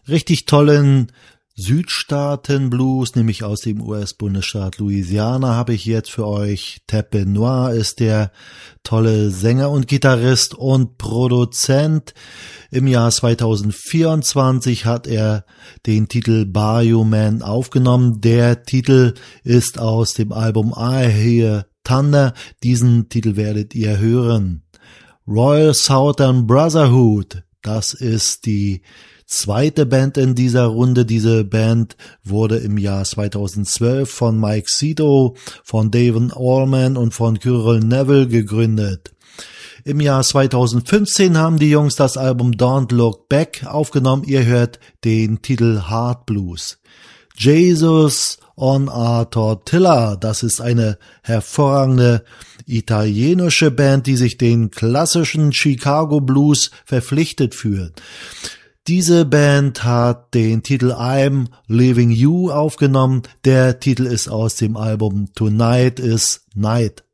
richtig tollen Südstaaten-Blues, nämlich aus dem US-Bundesstaat Louisiana, habe ich jetzt für euch. Tab Benoit ist der tolle Sänger und Gitarrist und Produzent. Im Jahr 2024 hat er den Titel Bayou Man aufgenommen. Der Titel ist aus dem Album I Hear Thunder. Diesen Titel werdet ihr hören. Royal Southern Brotherhood, das ist die zweite Band in dieser Runde. Diese Band wurde im Jahr 2012 von Mike Zito, von Davon Allman und von Kyril Neville gegründet. Im Jahr 2015 haben die Jungs das Album Don't Look Back aufgenommen. Ihr hört den Titel Hard Blues. Jesus on a Tortilla, das ist eine hervorragende italienische Band, die sich den klassischen Chicago Blues verpflichtet fühlt. Diese Band hat den Titel I'm Leaving You aufgenommen. Der Titel ist aus dem Album Tonight is Night.